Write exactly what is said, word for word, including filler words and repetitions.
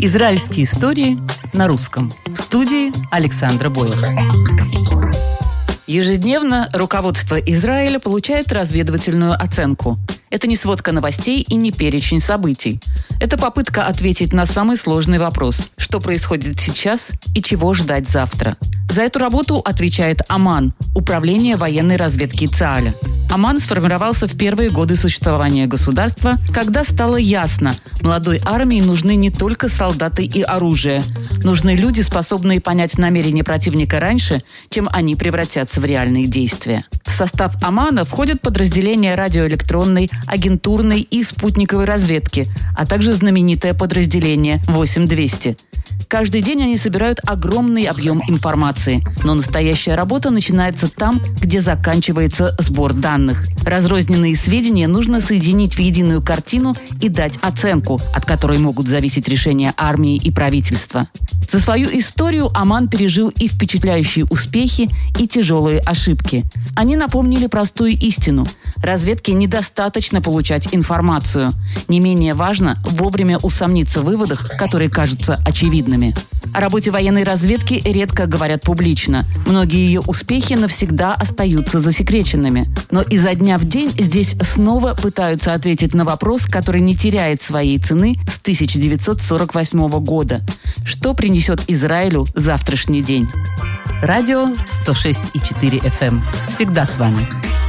Израильские истории на русском. В студии Александра Бойлова. Ежедневно руководство Израиля получает разведывательную оценку. Это не сводка новостей и не перечень событий. Это попытка ответить на самый сложный вопрос: что происходит сейчас и чего ждать завтра. За эту работу отвечает Аман, Управление военной разведки ЦААля. Аман сформировался в первые годы существования государства, когда стало ясно: молодой армии нужны не только солдаты и оружие. Нужны люди, способные понять намерения противника раньше, чем они превратятся в реальные действия. В состав Амана входят подразделения радиоэлектронной, агентурной и спутниковой разведки, а также знаменитое подразделение восемь двести. Каждый день они собирают огромный объем информации, но настоящая работа начинается там, где заканчивается сбор данных. Разрозненные сведения нужно соединить в единую картину и дать оценку, от которой могут зависеть решения армии и правительства. За свою историю Аман пережил и впечатляющие успехи, и тяжелые ошибки. Они напомнили простую истину: разведке недостаточно получать информацию. Не менее важно вовремя усомниться в выводах, которые кажутся очевидными. О работе военной разведки редко говорят публично. Многие ее успехи навсегда остаются засекреченными. Но изо дня в день здесь снова пытаются ответить на вопрос, который не теряет своей цены с тысяча девятьсот сорок восьмого года. Что принесет Израилю завтрашний день? Радио сто шесть и четыре эф эм. Всегда с вами.